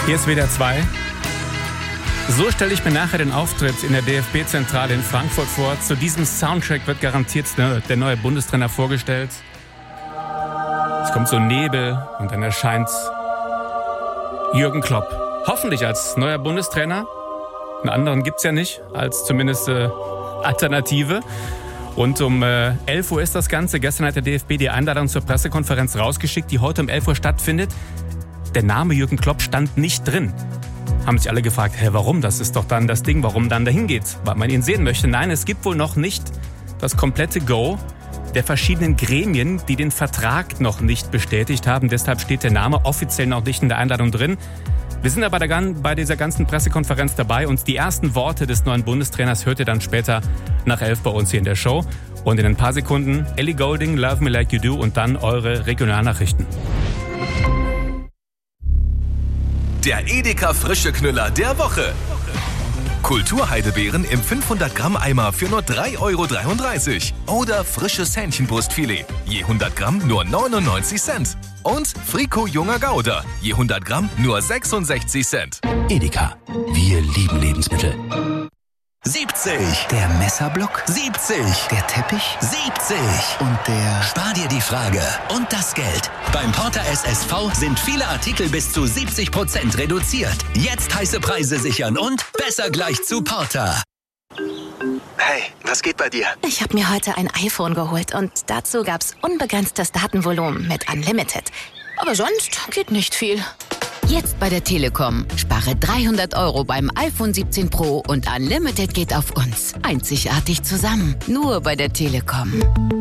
Hier ist WDR 2. So stelle ich mir nachher den Auftritt in der DFB-Zentrale in Frankfurt vor. Zu diesem Soundtrack wird garantiert der neue Bundestrainer vorgestellt. Es kommt so Nebel und dann erscheint Jürgen Klopp. Hoffentlich als neuer Bundestrainer. Einen anderen gibt's ja nicht, als zumindest Alternative. Und um 11 Uhr ist das Ganze. Gestern hat der DFB die Einladung zur Pressekonferenz rausgeschickt, die heute um 11 Uhr stattfindet. Der Name Jürgen Klopp stand nicht drin. Haben sich alle gefragt, warum? Das ist doch dann das Ding, warum dann dahin geht, weil man ihn sehen möchte. Nein, es gibt wohl noch nicht das komplette Go der verschiedenen Gremien, die den Vertrag noch nicht bestätigt haben. Deshalb steht der Name offiziell noch nicht in der Einladung drin. Wir sind aber bei dieser ganzen Pressekonferenz dabei und die ersten Worte des neuen Bundestrainers hört ihr dann später nach 11 bei uns hier in der Show. Und in ein paar Sekunden Ellie Goulding, Love Me Like You Do und dann eure Regionalnachrichten. Der Edeka Frische Knüller der Woche. Kulturheidelbeeren im 500 Gramm Eimer für nur 3,33 €. Oder frisches Hähnchenbrustfilet, je 100 Gramm nur 99 Cent. Und Frico Junger Gouda, je 100 Gramm nur 66 Cent. Edeka, wir lieben Lebensmittel. 70. Der Messerblock. 70. Der Teppich. 70. Und der... Spar dir die Frage und das Geld. Beim Porter SSV sind viele Artikel bis zu 70% reduziert. Jetzt heiße Preise sichern und besser gleich zu Porter. Hey, was geht bei dir? Ich habe mir heute ein iPhone geholt und dazu gab's unbegrenztes Datenvolumen mit Unlimited. Aber sonst geht nicht viel. Jetzt bei der Telekom. Spare 300 € beim iPhone 17 Pro und Unlimited geht auf uns. Einzigartig zusammen. Nur bei der Telekom.